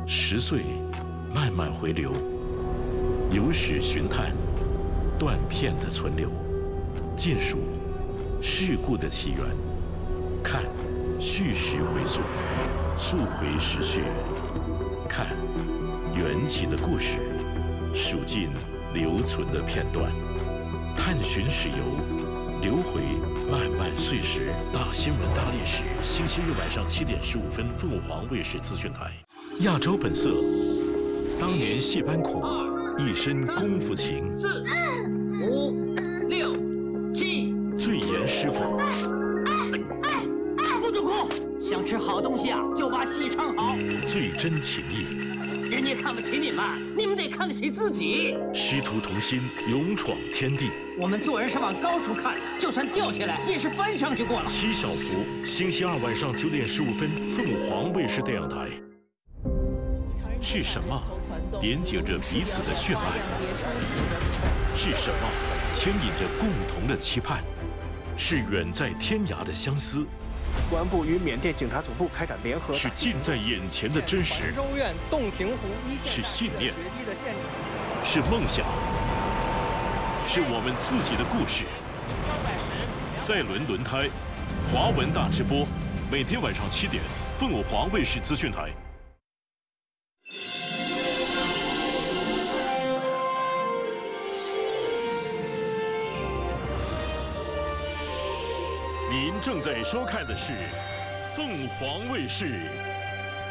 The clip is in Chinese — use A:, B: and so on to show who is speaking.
A: 10岁，慢慢回流，有史寻探，断片的存留，尽数事故的起源，看叙事回溯，溯回时序，看缘起的故事，数尽留存的片段，探寻史游，流回漫漫岁时。大新闻大历史，星期日晚上7点15分，凤凰卫视资讯台。亚洲本色，当年戏班苦，一身功夫情。
B: 4、5、6、7，
A: 最严师傅。
B: 不准哭！想吃好东西啊，就把戏唱好。
A: 最真情义。
B: 人家看不起你们，你们得看得起自己。
A: 师徒同心，勇闯天地。
B: 我们做人是往高处看，就算掉下来也是翻上去过了。
A: 七小福，星期二晚上9点15分，凤凰卫视电影台。是什么连接着彼此的血脉？是什么牵引着共同的期盼？是远在天涯的相思。
C: 公安部与缅甸警察总部开展联合。
A: 是近在眼前的真实。
C: 州院洞庭湖一线。
A: 是信念。是梦想。是我们自己的故事。赛伦轮胎，华文大直播，每天晚上7点，凤凰卫视资讯台。您正在收看的是凤凰卫视